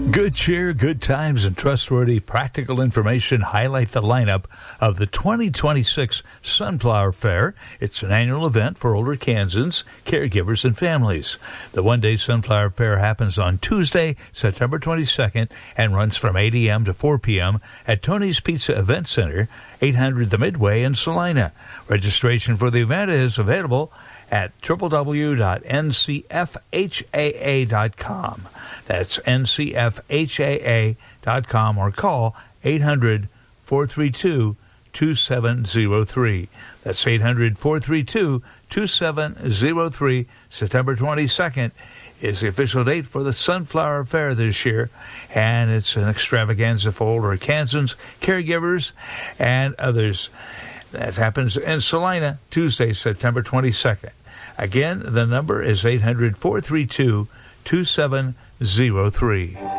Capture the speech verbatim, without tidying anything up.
Good cheer, good times, and trustworthy practical information highlight the lineup of the twenty twenty-six Sunflower Fair. It's an annual event for older Kansans, caregivers, and families. The one-day Sunflower Fair happens on Tuesday, September twenty-second, and runs from eight a.m. to four p.m. at Tony's Pizza Event Center, eight hundred The Midway in Salina. Registration for the event is available at w w w dot n c f h a a dot com. That's n c f h a a dot com, or call eight hundred, four three two, two seven zero three. That's eight hundred, four three two, two seven zero three. September twenty-second is the official date for the Sunflower Fair this year, and it's an extravaganza for older Kansans, caregivers, and others. That happens in Salina, Tuesday, September twenty-second. Again, the number is eight hundred, four three two, two seven zero three.